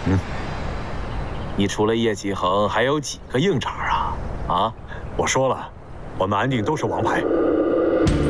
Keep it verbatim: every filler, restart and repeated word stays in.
嗯，你除了叶继恒，还有几个硬茬啊？啊？ 我说了，我们安定都是王牌。